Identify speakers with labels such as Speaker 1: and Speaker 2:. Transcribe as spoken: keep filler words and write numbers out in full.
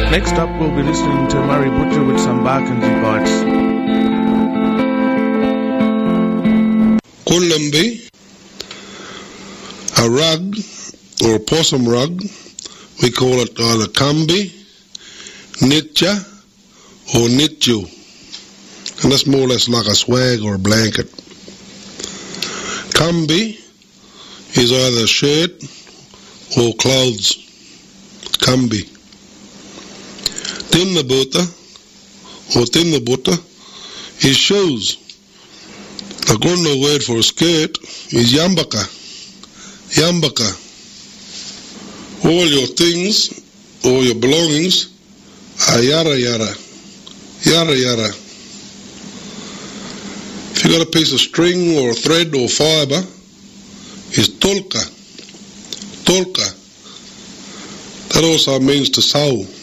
Speaker 1: Next up, we'll be listening to Murray Butcher with some Barkensy Bites.
Speaker 2: Kullambi, a rug or a possum rug, we call it either kambi, nitja or nitju, and that's more or less like a swag or a blanket. Kambi is either a shirt or clothes, kambi. Tinnabuta or tinnabuta is shoes. The Gondo word for a skirt is yambaka, yambaka. All your things, all your belongings are yara yara, yara yara. If you got a piece of string or thread or fibre, it's tolka, tolka. That also means to sew.